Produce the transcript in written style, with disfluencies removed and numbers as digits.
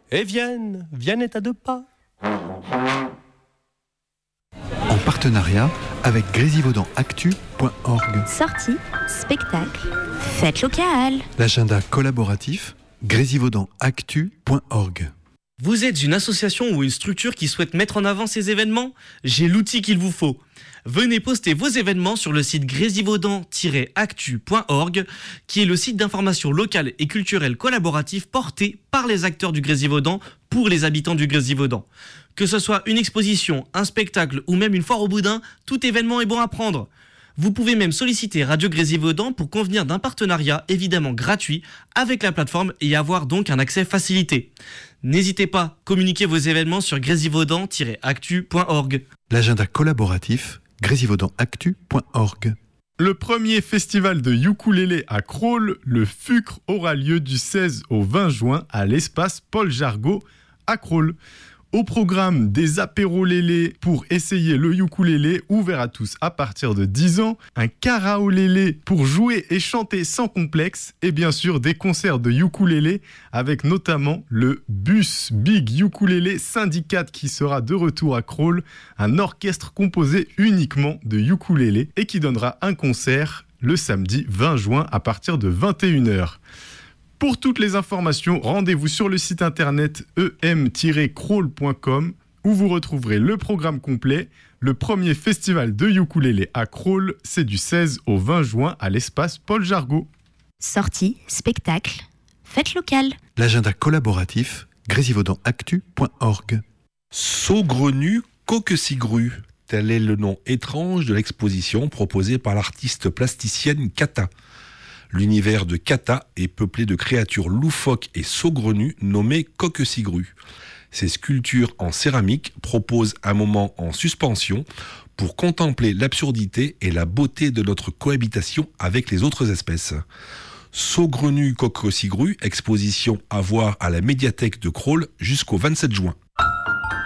Et Vienne est à 2 pas. En partenariat avec grésivaudanactu.org. Sorties, spectacles, fêtes locales. L'agenda collaboratif grésivaudanactu.org. Vous êtes une association ou une structure qui souhaite mettre en avant ces événements ? J'ai l'outil qu'il vous faut. Venez poster vos événements sur le site grésivaudan-actu.org, qui est le site d'information locale et culturelle collaborative porté par les acteurs du Grésivaudan pour les habitants du Grésivaudan. Que ce soit une exposition, un spectacle ou même une foire au boudin, tout événement est bon à prendre. Vous pouvez même solliciter Radio Grésivaudan pour convenir d'un partenariat évidemment gratuit avec la plateforme et avoir donc un accès facilité. N'hésitez pas, communiquez vos événements sur grésivaudan-actu.org. L'agenda collaboratif grésivaudanactu.org. Le premier festival de ukulélé à Crolles, le FUCRE, aura lieu du 16 au 20 juin à l'espace Paul Jargot à Crolles. Au programme, des apéros lélé pour essayer le ukulélé, ouvert à tous à partir de 10 ans, un karaolélé pour jouer et chanter sans complexe, et bien sûr des concerts de ukulélé avec notamment le Bus Big Ukulélé Syndicat qui sera de retour à Crolles, un orchestre composé uniquement de ukulélé et qui donnera un concert le samedi 20 juin à partir de 21h. Pour toutes les informations, rendez-vous sur le site internet em-crolles.com où vous retrouverez le programme complet. Le premier festival de ukulélé à Crolles, c'est du 16 au 20 juin à l'espace Paul Jargot. Sorties, spectacles, fêtes locales. L'agenda collaboratif grésivaudanactu.org. Saugrenu Coquecigru, tel est le nom étrange de l'exposition proposée par l'artiste plasticienne Kata. L'univers de Kata est peuplé de créatures loufoques et saugrenues nommées Coquecigru. Ces sculptures en céramique proposent un moment en suspension pour contempler l'absurdité et la beauté de notre cohabitation avec les autres espèces. Saugrenu Coquecigru, exposition à voir à la médiathèque de Crolles jusqu'au 27 juin.